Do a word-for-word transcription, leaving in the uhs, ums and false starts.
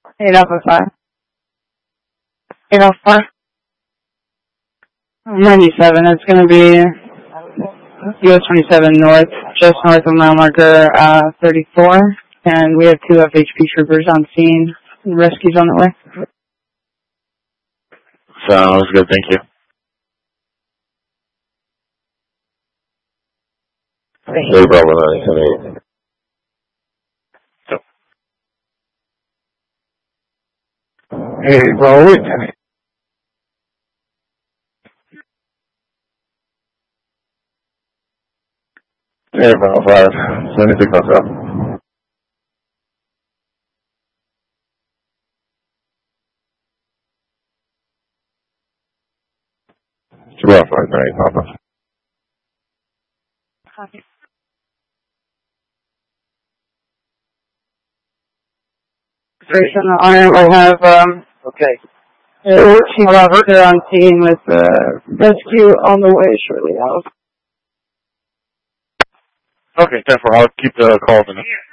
eight Alpha five. eight Alpha five. ninety-seven, it's going to be U S twenty-seven north, just north of mile marker uh, thirty-four, and we have two F H P troopers on scene. Rescue's on the way. Sounds good, thank you. Hey, Bravo nine seven eight. Hey, Bravo eight ten eight. Hey, Bravo five. seventy-six outside. Bravo five nine eight, Papa. Copy. Station on it, we'll have, um, Okay. a chief officer on scene with, uh, rescue on the way shortly. I'll Okay, ten four, I'll keep the calls in.